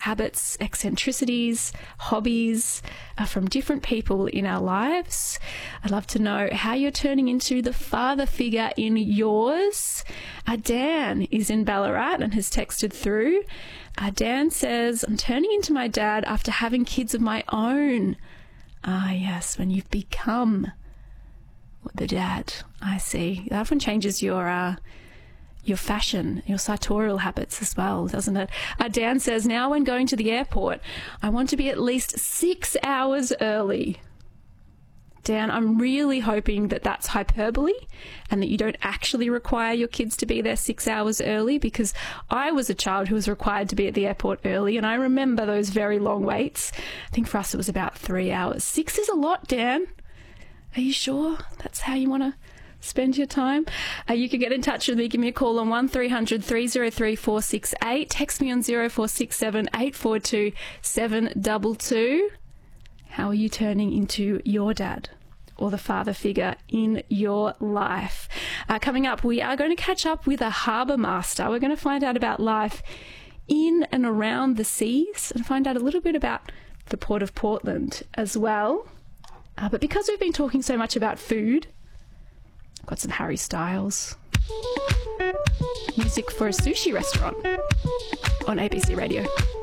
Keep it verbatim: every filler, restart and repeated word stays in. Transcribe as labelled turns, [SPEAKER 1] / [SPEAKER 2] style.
[SPEAKER 1] habits, eccentricities, hobbies uh, from different people in our lives. I'd love to know how you're turning into the father figure in yours. Uh, Dan is in Ballarat and has texted through. Uh, Dan says, I'm turning into my dad after having kids of my own. Ah, yes, when you've become the dad. I see. That often changes your uh, your fashion, your sartorial habits as well, doesn't it? Uh, Dan says, now when going to the airport, I want to be at least six hours early. Dan, I'm really hoping that that's hyperbole and that you don't actually require your kids to be there six hours early, because I was a child who was required to be at the airport early and I remember those very long waits. I think for us it was about three hours. Six is a lot, Dan. Are you sure that's how you want to spend your time? Uh, you can get in touch with me. Give me a call on one three hundred, three oh three, four six eight. Text me on zero four six seven, eight four two, seven two two. How are you turning into your dad or the father figure in your life? Uh, coming up, we are going to catch up with a harbour master. We're going to find out about life in and around the seas and find out a little bit about the Port of Portland as well. Uh, but because we've been talking so much about food, I've got some Harry Styles. Music for a sushi restaurant on A B C Radio.